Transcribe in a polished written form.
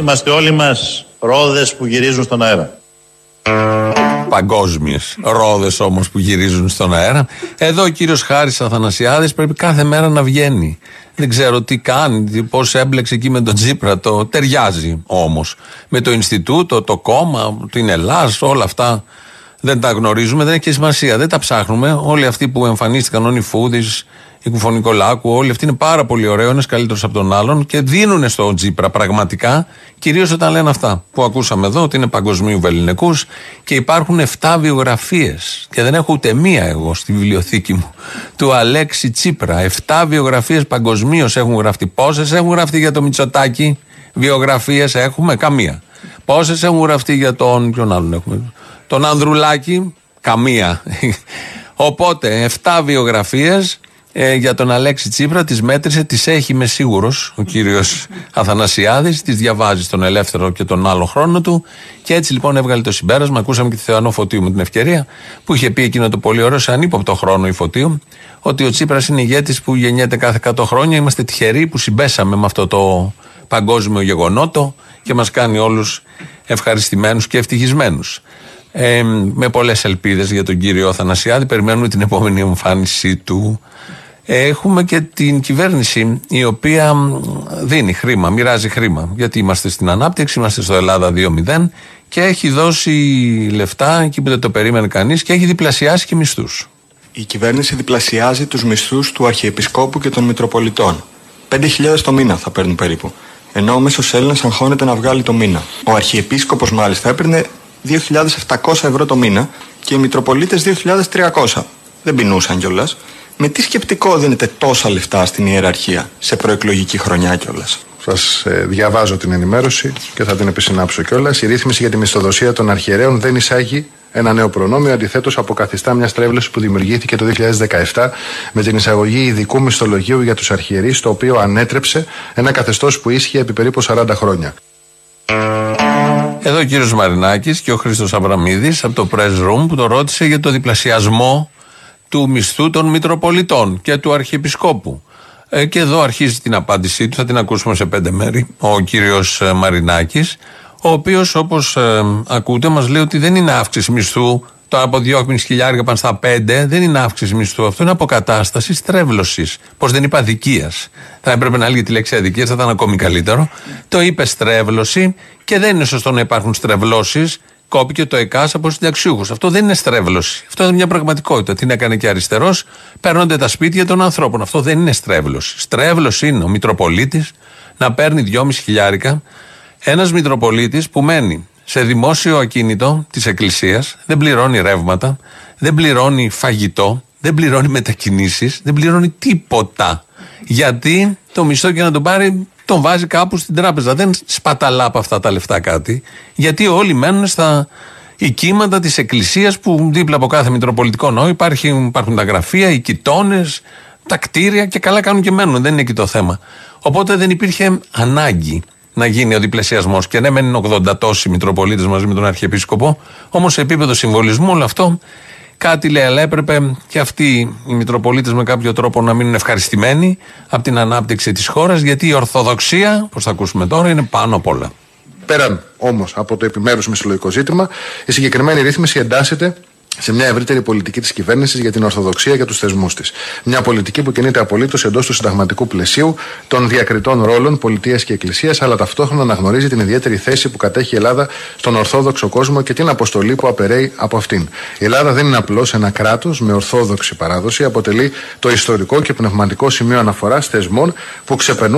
Είμαστε όλοι μας ρόδες που γυρίζουν στον αέρα. Παγκόσμιες ρόδες όμως που γυρίζουν στον αέρα. Εδώ ο κύριος Χάρης Αθανασιάδης πρέπει κάθε μέρα να βγαίνει. Δεν ξέρω τι κάνει, πώς έμπλεξε εκεί με τον Τσίπρα. Το ταιριάζει όμως με το Ινστιτούτο, το κόμμα, την Ελλάς, όλα αυτά δεν τα γνωρίζουμε, δεν έχει και σημασία. Δεν τα ψάχνουμε. Όλοι αυτοί που εμφανίστηκαν, ο Νιφούδης, η Κουφωνικολάκου, όλοι αυτοί είναι πάρα πολύ ωραίοι, ένας καλύτερος από τον άλλον και δίνουν στο Τσίπρα πραγματικά, κυρίως όταν λένε αυτά που ακούσαμε εδώ, ότι είναι παγκοσμίου βελληνικούς και υπάρχουν 7 βιογραφίες και δεν έχω ούτε μία εγώ στη βιβλιοθήκη μου του Αλέξη Τσίπρα. 7 βιογραφίες παγκοσμίως έχουν γραφτεί. Πόσες έχουν γραφτεί για το Μητσοτάκη, βιογραφίες έχουμε? Καμία. Πόσες έχουν γραφτεί για ποιον άλλον έχουμε? Τον Ανδρουλάκη, καμία. Οπότε 7 βιογραφίες για τον Αλέξη Τσίπρα, τις μέτρησε, τις έχει, είμαι σίγουρος, ο κύριος Αθανασιάδης, τις διαβάζει στον ελεύθερο και τον άλλο χρόνο του και έτσι λοιπόν έβγαλε το συμπέρασμα. Ακούσαμε και τη Θεανό Φωτίου με την ευκαιρία που είχε πει εκείνο το πολύ ωραίο σε ανύποπτο χρόνο η Φωτίου, ότι ο Τσίπρας είναι ηγέτης που γεννιέται κάθε 100 χρόνια. Είμαστε τυχεροί που συμπέσαμε με αυτό το παγκόσμιο γεγονότο και μας κάνει όλους ευχαριστημένους και ευτυχισμένους. Με πολλές ελπίδες για τον κύριο Αθανασιάδη, περιμένουμε την επόμενη εμφάνισή του. Έχουμε και την κυβέρνηση η οποία δίνει χρήμα, μοιράζει χρήμα, γιατί είμαστε στην ανάπτυξη, είμαστε στο Ελλάδα 2.0 και έχει δώσει λεφτά εκεί που δεν το περίμενε κανείς και έχει διπλασιάσει και μισθούς. Η κυβέρνηση διπλασιάζει τους μισθούς του Αρχιεπισκόπου και των Μητροπολιτών. 5.000 το μήνα θα παίρνουν περίπου, ενώ ο μέσος Έλληνας αγχώνεται να βγάλει το μήνα. Ο Αρχιεπίσκοπος μάλιστα έπαιρνε 2.700 ευρώ το μήνα και οι Μητροπολίτες 2.300. Δεν πεινούσαν κιόλας. Με τι σκεπτικό δίνετε τόσα λεφτά στην ιεραρχία σε προεκλογική χρονιά κιόλας? Σας διαβάζω την ενημέρωση και θα την επισυνάψω κιόλας. Η ρύθμιση για τη μισθοδοσία των αρχιερέων δεν εισάγει ένα νέο προνόμιο, αντιθέτως αποκαθιστά μια στρέβλωση που δημιουργήθηκε το 2017 με την εισαγωγή ειδικού μισθολογίου για τους αρχιερείς, το οποίο ανέτρεψε ένα καθεστώς που ίσχυε επί περίπου 40 χρόνια. Εδώ ο κύριος Μαρινάκης και ο Χρήστος Αβραμίδης από το Press Room που το ρώτησε για το διπλασιασμό του μισθού των Μητροπολιτών και του Αρχιεπισκόπου. Και εδώ αρχίζει την απάντησή του, θα την ακούσουμε σε 5 μέρη, ο κύριος Μαρινάκης, ο οποίος όπως ακούτε μας λέει ότι δεν είναι αύξηση μισθού, τώρα από 2.500 πάνε στα 5, δεν είναι αύξηση μισθού, αυτό είναι αποκατάσταση στρέβλωσης. Πώς δεν είπα αδικίας. Θα έπρεπε να έλεγε τη λέξη αδικίας, θα ήταν ακόμη καλύτερο. Το είπε στρέβλωση και δεν είναι σωστό να υπάρχουν στρεβλώσεις. Κόπηκε το ΕΚΑΣ από συνταξιούχους. Αυτό δεν είναι στρέβλωση. Αυτό είναι μια πραγματικότητα. Την έκανε και αριστερός. Παίρνονται τα σπίτια των ανθρώπων. Αυτό δεν είναι στρέβλωση. Στρέβλωση είναι ο Μητροπολίτης να παίρνει 2.500. Ένας Μητροπολίτης που μένει σε δημόσιο ακίνητο της Εκκλησίας, δεν πληρώνει ρεύματα, δεν πληρώνει φαγητό, δεν πληρώνει μετακινήσεις, δεν πληρώνει τίποτα. Γιατί το μισθό και να τον πάρει τον βάζει κάπου στην τράπεζα. Δεν σπαταλά από αυτά τα λεφτά κάτι, γιατί όλοι μένουν στα οικίματα της Εκκλησίας που δίπλα από κάθε Μητροπολιτικό ναό υπάρχουν τα γραφεία, οι κοιτώνες, τα κτίρια και καλά κάνουν και μένουν. Δεν είναι εκεί το θέμα. Οπότε δεν υπήρχε ανάγκη να γίνει ο διπλασιασμός. Και ναι, μένουν 80 τόσοι Μητροπολίτες μαζί με τον Αρχιεπίσκοπο, όμως σε επίπεδο συμβολισμού όλο αυτό κάτι λέει, αλλά έπρεπε και αυτοί οι Μητροπολίτες με κάποιο τρόπο να μείνουν ευχαριστημένοι από την ανάπτυξη της χώρας, γιατί η Ορθοδοξία, όπως θα ακούσουμε τώρα, είναι πάνω απ' όλα. Πέραν όμως από το επιμέρους μισθολογικό ζήτημα, η συγκεκριμένη ρύθμιση εντάσσεται σε μια ευρύτερη πολιτική της κυβέρνησης για την Ορθοδοξία και τους θεσμούς της. Μια πολιτική που κινείται απολύτως εντός του συνταγματικού πλαισίου των διακριτών ρόλων πολιτείας και εκκλησίας, αλλά ταυτόχρονα αναγνωρίζει την ιδιαίτερη θέση που κατέχει η Ελλάδα στον Ορθόδοξο κόσμο και την αποστολή που απεραίει από αυτήν. Η Ελλάδα δεν είναι απλώς ένα κράτος με ορθόδοξη παράδοση, αποτελεί το ιστορικό και πνευματικό σημείο αναφοράς θεσμών που ξεπερνούν